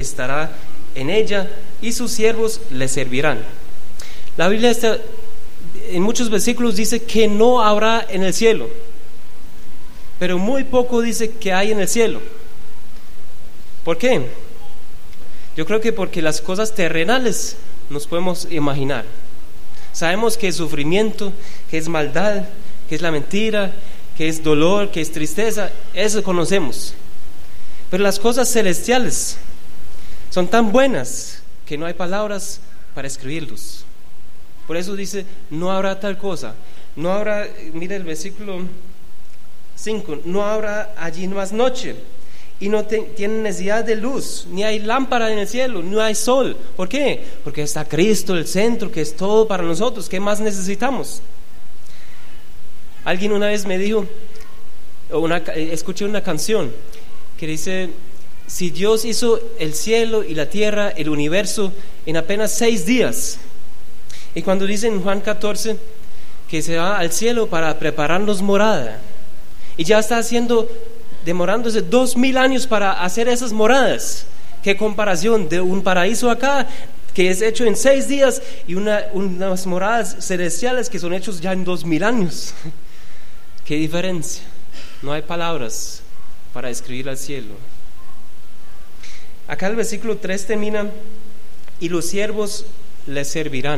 estará en ella y sus siervos le servirán. La Biblia en muchos versículos dice que no habrá en el cielo, pero muy poco dice que hay en el cielo. ¿Por qué? Yo creo que porque las cosas terrenales nos podemos imaginar. Sabemos que es sufrimiento, que es maldad, que es la mentira, que es dolor, que es tristeza, eso conocemos. Pero las cosas celestiales son tan buenas que no hay palabras para escribirlos. Por eso dice, no habrá tal cosa, no habrá, mira el versículo 5, no habrá allí más noche, y no tienen necesidad de luz, ni hay lámpara en el cielo, no hay sol. ¿Por qué? Porque está Cristo, el centro, que es todo para nosotros. ¿Qué más necesitamos? Alguien una vez me dijo, escuché una canción que dice, si Dios hizo el cielo y la tierra, el universo, en apenas 6 días, y cuando dice en Juan 14 que se va al cielo para prepararnos morada, y ya está demorándose 2000 años para hacer esas moradas, qué comparación de un paraíso acá que es hecho en 6 días y unas moradas celestiales que son hechos ya en 2000 años. Qué diferencia. No hay palabras para describir al cielo. Acá el versículo 3 termina, y los siervos le servirán.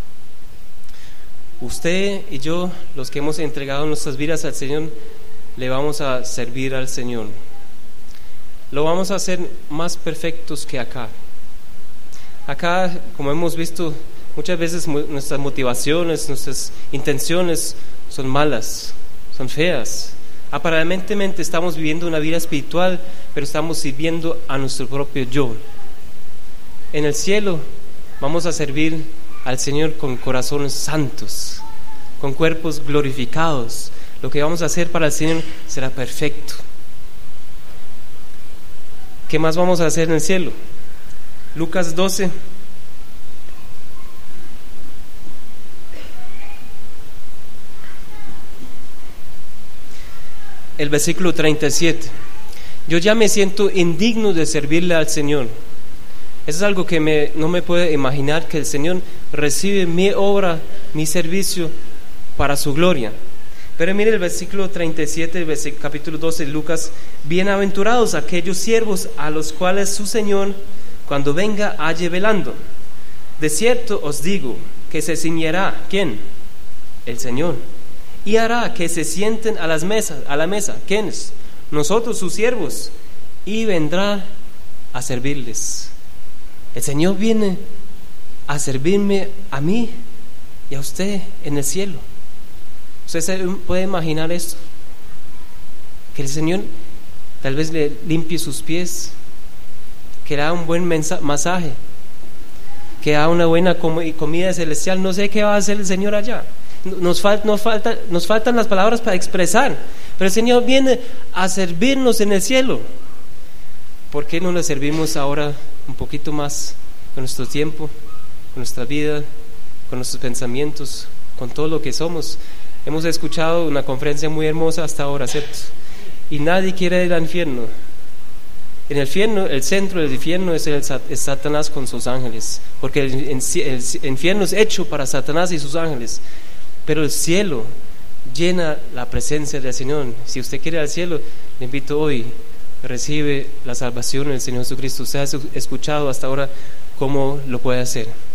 Usted y yo, los que hemos entregado nuestras vidas al Señor, le vamos a servir al Señor. Lo vamos a hacer más perfectos que acá. Acá, como hemos visto, muchas veces nuestras motivaciones, nuestras intenciones son malas, son feas. Aparentemente estamos viviendo una vida espiritual, pero estamos sirviendo a nuestro propio yo. En el cielo vamos a servir al Señor con corazones santos, con cuerpos glorificados. Lo que vamos a hacer para el Señor será perfecto. ¿Qué más vamos a hacer en el cielo? Lucas 12. El versículo 37. Yo ya me siento indigno de servirle al Señor. Eso es algo que no me puedo imaginar, que el Señor recibe mi obra, mi servicio para su gloria. Pero mire el versículo 37, capítulo 12 de Lucas. Bienaventurados aquellos siervos a los cuales su Señor, cuando venga, halle velando. De cierto os digo que se ciñerá, ¿quién? El Señor, y hará que se sienten a la mesa, ¿quiénes? Nosotros, sus siervos, y vendrá a servirles. El Señor viene a servirme a mí y a usted en el cielo. ¿Usted se puede imaginar esto? Que el Señor tal vez le limpie sus pies, que le haga un buen masaje, que haga una buena comida celestial. No sé qué va a hacer el Señor allá. Nos faltan las palabras para expresar, pero el Señor viene a servirnos en el cielo. ¿Por qué no le servimos ahora un poquito más con nuestro tiempo, con nuestra vida, con nuestros pensamientos, con todo lo que somos? Hemos escuchado una conferencia muy hermosa hasta ahora, ¿cierto? Y nadie quiere ir al infierno. En el infierno, el centro del infierno es Satanás con sus ángeles, porque el infierno es hecho para Satanás y sus ángeles, pero el cielo llena la presencia del Señor. Si usted quiere ir al cielo, le invito hoy, recibe la salvación del Señor Jesucristo. Usted ha escuchado hasta ahora cómo lo puede hacer.